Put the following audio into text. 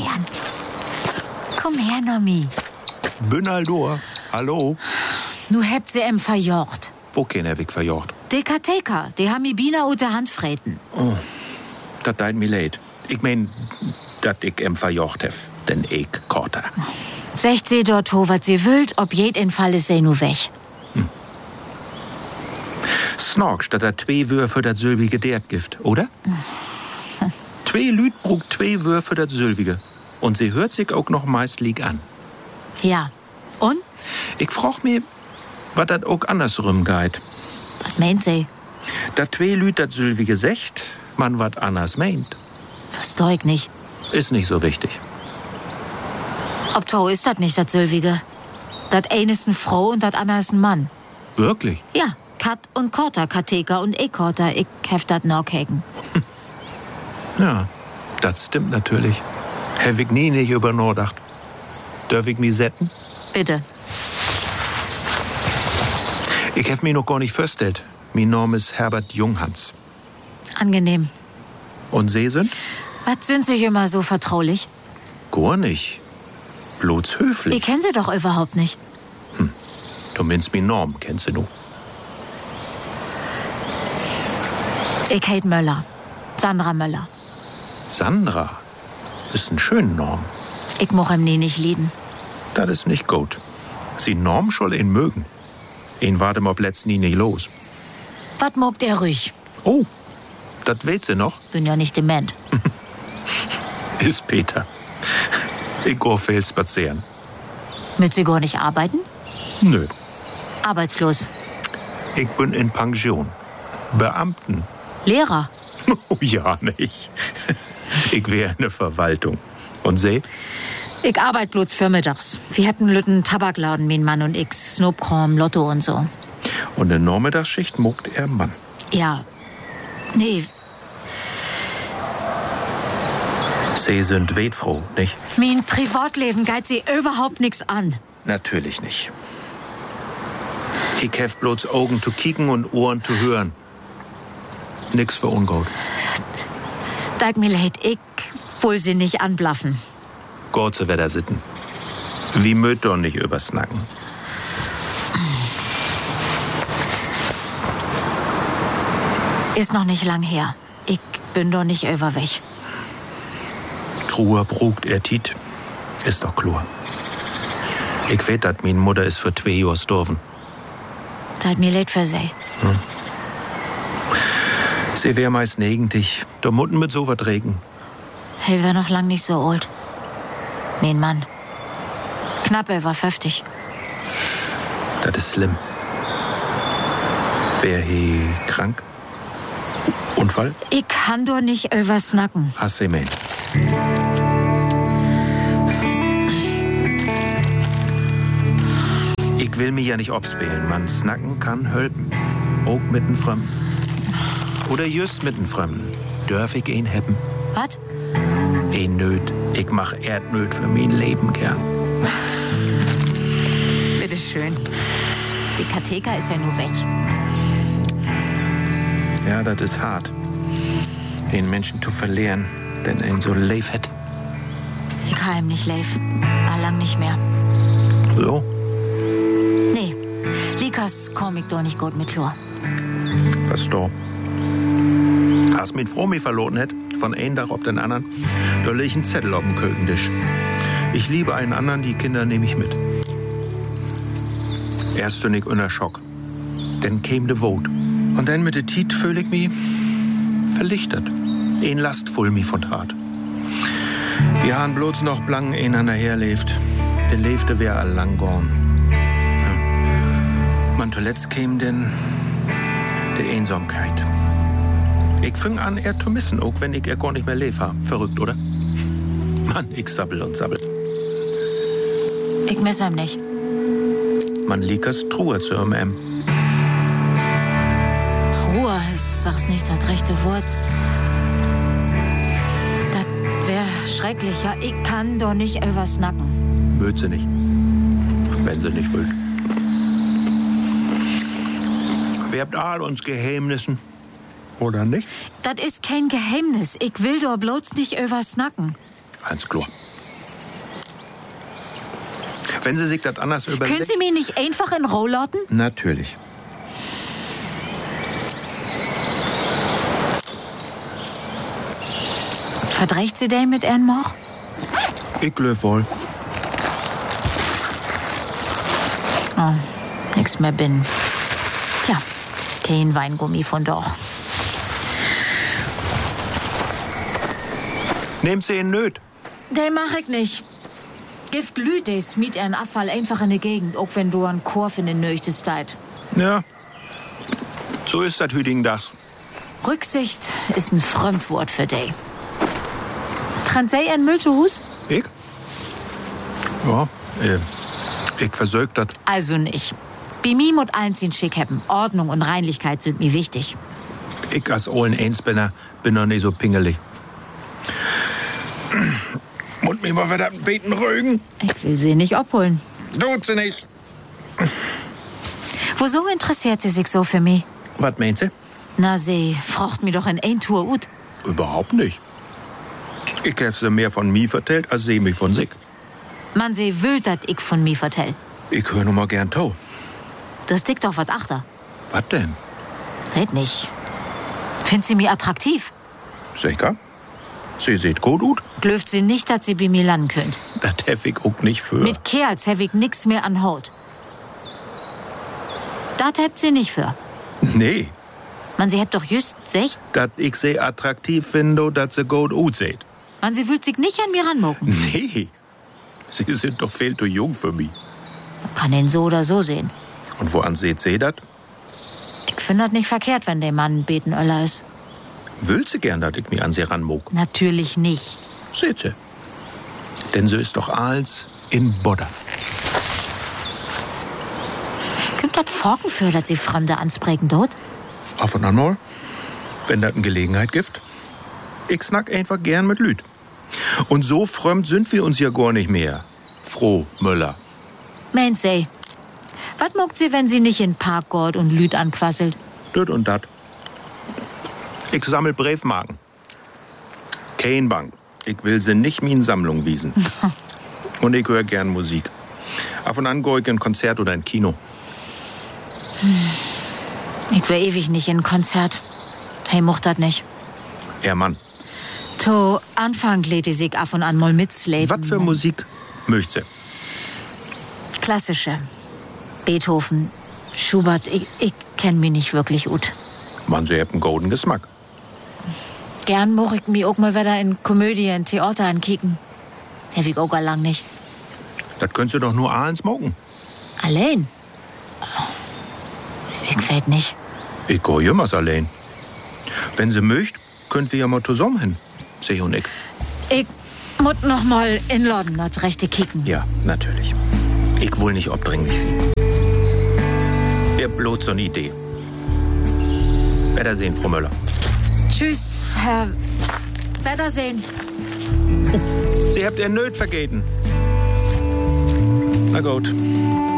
kennenlernen. Komm her, Nomi. Bünnaldor, hallo. Nu hebt sie em verjocht. Wo ken er weg verjocht? De Kateka, die haben mi Bina unter Hand freten. Oh, dat deit mi leid. Ich mein, dat ich em verjocht hef, den ich korter. Secht sie dort ho, wat sie wüllt, ob jeden Fall is sie nu weg. Snork, dat er 2 Wör für dat Sylvige dert gift, oder? 2 Lüd brugt 2 Wör für dat Sylvige. Und sie hört sich auch noch meist lieg an. Ja. Und? Ich frag mir, wat dat auch andersrum geht. Was meint sie? Dat 2 Lüd dat Sylvige secht, man wat anders meint. Versteh ich nicht. Ist nicht so wichtig. Ob to ist dat nicht, dat Sylvige? Dat eine ist n Frau und dat andere ist n Mann. Wirklich? Ja, Kat und Korter, Kateka und Korter, ich heft dat Norkhagen. Ja, das stimmt natürlich. Hab ich nie nicht über nachgedacht. Darf ich mich setzen? Bitte. Ich hab mich noch gar nicht vorgestellt. Mein Name ist Herbert Junghans. Angenehm. Und Sie sind? Was sind Sie immer so vertraulich? Gar nicht. Bloß höflich. Ich kenn Sie doch überhaupt nicht. Du meinst mein Namen, kennst du nu? Ich heit Möller. Sandra Möller. Sandra? Ist ein schöner Name. Ich moch ihm nie nicht lieben. Das ist nicht gut. Sie Norm soll ihn mögen. Ihn war dem ob letzt nie nicht los. Was mogt er ruhig? Oh, das weet sie noch. Bin ja nicht dement. Ist Peter. Ich go viel spazieren. Müsst Sie gar nicht arbeiten? Nö, Arbeitslos. ich bin in Pension. Beamten. Lehrer. Oh ja, nicht. Ich wär in der Verwaltung. Und Sie? Ich arbeit bloß vormittags. Wir hätten Lütten Tabakladen, mein Mann und ich. Snobkram, Lotto und so. Und in Nachmittagsschicht muckt er Mann. Ja. Nee, Sie sind wetfroh, nicht? mein Privatleben geht Sie überhaupt nix an. Natürlich nicht. Ich hef bloß Augen zu kicken und Ohren zu hören. Nix für ungut. Deit mir leid, ich will Sie nicht anblaffen. Gott, so wär sitten. Wie möt doch nicht übersnacken. Ist noch nicht lang her. Ich bin doch nicht überweg. Truhe brugt er Tiet. Ist doch klar. Ich weet, dat min Mutter ist für 2 Jahre gestorben. Deit mir leid für Sie. Sie wär meist negentig. Da mutten mit so wat regen. Hey, wär noch lang nicht so alt. Mein Mann. Knapp, er war 50. Das ist schlimm. Wär he krank? Unfall? Ich kann doch nicht übersnacken. Hast sie mein. Ich will mich ja nicht obspielen. Man snacken kann helfen. Auch mit den Fremden. Oder just mit den Fremden. Dörf ich ihn hebben? Was? Ein Nöt. Ich mach Erdnöt für mein Leben gern. Bitteschön. Die Kateka ist ja nur weg. Ja, das ist hart. Den Menschen zu verlieren, denn ihn so leif hat. Ich kann ihm nicht leif. Lang nicht mehr. So? Nee, Likas komm ich doch nicht gut mit Chlor. Verstorben. Hast mit Fromi verloren hätt, von einem Tag auf den anderen, da leg ich einen Zettel auf dem Kökentisch. Ich liebe einen anderen, die Kinder nehme ich mit. Erst bin ich unter Schock. Dann käm de Wut. Und dann mit de Tiet fühl ich mich verlichtet. Ein lastvoll mi von hart. Wir han bloß noch blang einander herlebt. Der lebte wär all lang gorn. Ja. Man zuletzt käm denn der Einsamkeit. Ich fing an, er zu missen, auch wenn ich er gar nicht mehr leb hab. Verrückt, oder? Mann, ich sabbel und sabbel. Ich miss ihm nicht. Man liekers Truhe zu ihm. Ruhe, ich sag's nicht das rechte Wort. Das wär schrecklich, ja. Ich kann doch nicht übersnacken. Mögt sie nicht. Wenn sie nicht will. Wir habt all uns Geheimnissen. Oder nicht? Das ist kein Geheimnis. Ich will doch bloß nicht übersnacken. ans Klo. Wenn Sie sich das anders überlegen... Können Sie mich nicht einfach in Ruhe lassen? Natürlich. Verdreht Sie den mit Ihren Moch? Ich glaub wohl. Oh, nix mehr bin. Tja, kein Weingummi von doch. Nehmt Sie ihn nöt. Den mach ich nicht. Gift Lüd, der smiet ihren Abfall einfach in die Gegend, auch wenn du an Korf in den Nöchtes deit. Ja, so ist das hütigen Dachs. Rücksicht ist ein Fremdwort für dich. Trennt sie ihren Müll zu Hus? Ich? Ja, ich versög das. Also nicht. Bei mir muss eins in Schick haben. Ordnung und Reinlichkeit sind mir wichtig. Ich als ollen Einspenner bin noch nicht so pingelig. Muss mich mal wieder beten rügen. Ich will sie nicht abholen. Tut sie nicht. Wieso interessiert sie sich so für mich? Was meint sie? Na, sie fragt mich doch in ein Tour ut. Überhaupt nicht. Ich hab sie mehr von mir vertellt, als sie mich von sich. Man, sie will, dass ich von mir vertell. Ich hör nur mal gern to. Das dickt doch was achter. Was denn? Red nicht. Find sie mich attraktiv? Sicher? Sie sieht gut ut. Glöft sie nicht, dass sie bei mir landen könnt. Das hef ich auch nicht für. Mit Kerls hab ich nix mehr an Haut. Das habt sie nicht für. Nee, Man, sie habt doch just secht. dass ich sie attraktiv finde, dass sie gut ut seht. Man, sie will sich nicht an mir ranmucken. Nee, sie sind doch viel zu jung für mich. Kann den so oder so sehen. Und woran seht sie das? Ich finde das nicht verkehrt, wenn der Mann ein Betenöller ist. Will sie gern, dass ich mich an sie ranmuck? Natürlich nicht. Seht sie. Denn sie ist doch als in Bodder. Könnt das Forken für, dass sie Fremde ansprechen dort? Auf und an mal, wenn das eine Gelegenheit gibt. Ich snack einfach gern mit Lüd. Und so fremd sind wir uns ja gar nicht mehr. Froh, Müller. Meint sie. Was mogt sie, wenn sie nicht in Park geht und Lüd anquasselt? Das und dat. Ich sammel Briefmarken. Kein Bank. Ich will sie nicht min Sammlung wiesen. Und ich höre gern Musik. Auf und an geh ich in ein Konzert oder ein Kino. Ich will ewig nicht in ein Konzert. Hey, mocht das nicht. Ja, Mann. To Anfang lädt die sich ab und an mal mitsleben. Was für Musik möcht sie? Klassische. Beethoven, Schubert, ich kenn mich nicht wirklich gut. Man, sie hat einen golden Geschmack. Gern moch ich mich auch mal wieder in Komödie, in Theater ankicken. Hab ich auch lang nicht. Das könntest du doch nur abends smoken. Allein? Ich weiß nicht. Ich geh jemals allein. Wenn sie möcht, könnt wir ja mal zusammen hin. Sie und ich. Ich muss noch mal in London das rechte kicken. Ja, natürlich. Ich will nicht obdringlich sein. Wär bloß so eine Idee. Wiedersehen, Frau Müller. Tschüss, Herr. Wiedersehen. Sie habt ihr Nöt vergeten. Na gut.